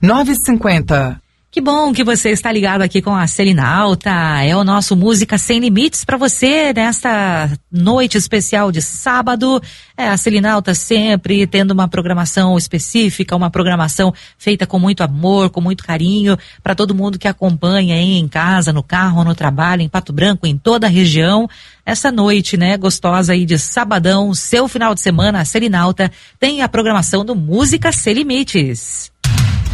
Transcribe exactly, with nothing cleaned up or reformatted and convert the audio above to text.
nove cinquenta. Que bom que você está ligado aqui com a Selinalta. É o nosso Música Sem Limites para você nesta noite especial de sábado. É, a Selinalta sempre tendo uma programação específica, uma programação feita com muito amor, com muito carinho, para todo mundo que acompanha aí em casa, no carro, no trabalho, em Pato Branco, em toda a região. Essa noite, né, gostosa aí de sabadão, seu final de semana, a Selinalta tem a programação do Música Sem Limites.